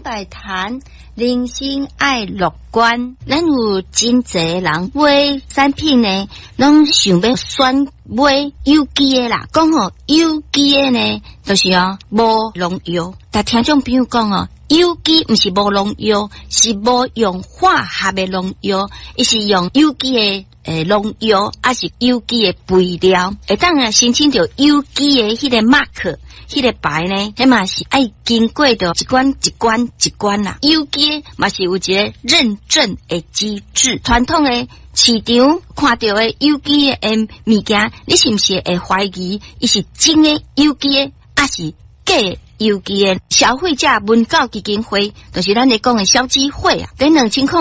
百谈，人生爱乐观。咱有真侪人买产品呢，拢想要选买有机的啦。讲有机的呢，就是无农药。但听众朋友讲有机毋是无农药，是无用化学的农药，伊是用有机的农药，还是有机的肥料，会当申请到有机的迄个 mark。迄个牌呢，迄嘛是爱经过着一关一关一关啦。有机嘛是有一个认证的机制。传统的市场看到的有机的物件，你是毋是会怀疑伊是真的有机的，还是假的有机的？消费者文教基金会，就是咱咧讲的消基会啊。在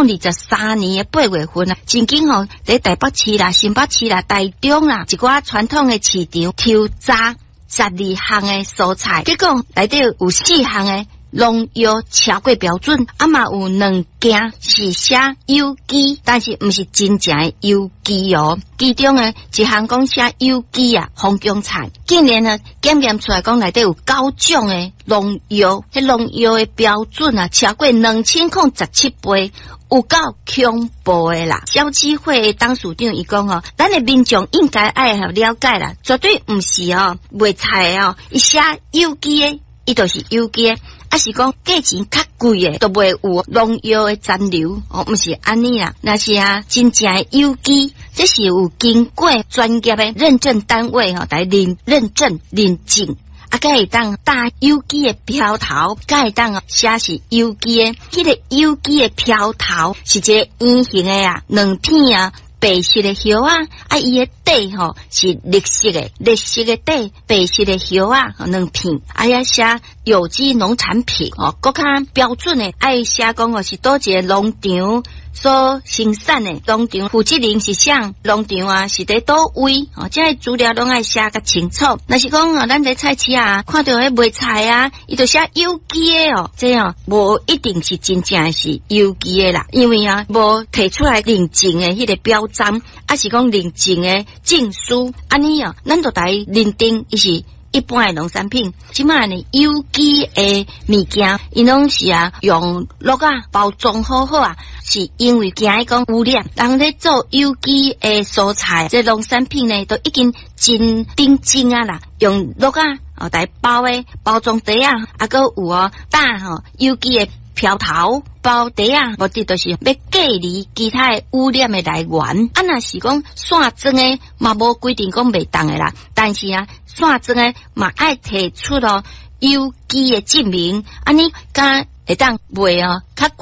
2023年的8月份啊，曾经在台北市啦、新北市啦、台中啦，一寡传统的市场抽查12项的蔬菜，结果内底有4项的农药超过标准，嘛有2件是写有机，但是毋是真正的有机哦。其中的一项讲写有机红姜菜，竟然检验出来讲内底有9种的农药，迄农药的标准超过2017倍。有够恐怖的啦！消基会的董事长伊讲咱的民众应该爱了解啦，绝对毋是卖菜伊写有机的，伊就是有机的，还是讲价钱较贵的，都袂有农药的残留毋是安尼啦。那是真正的有机，这是有经过专业的认证单位来认证认证。才会当打有机的标头，才会当写是有机的。迄个有机的标头是一个圆形的2片白色的叶伊的底是绿色的，绿色的底，白色的叶2片，也写有机农产品更较标准的，爱写讲是倒一个农场所生产的，农场负责人是啥，农场是在倒位这些资料拢爱写较清楚。若是讲咱在菜市看到迄卖菜伊就写有机的这无一定是真正是有机的啦，因为无提出来认证的迄个标章，还是讲认证的证书，安尼咱就来认定伊是一般的农产品。即卖呢有机的物件，伊拢是用鹿包装好是因为惊伊讲污染。人咧做有机的蔬菜，这农产品呢都已经真顶真啦，用鹿来包的包装袋还有打有机的漂头包袋目的就是要隔离其他的污染的来源。若是讲线装的嘛无规定讲袂当的啦，但是线装的嘛爱提出有机的证明，安尼敢会当卖较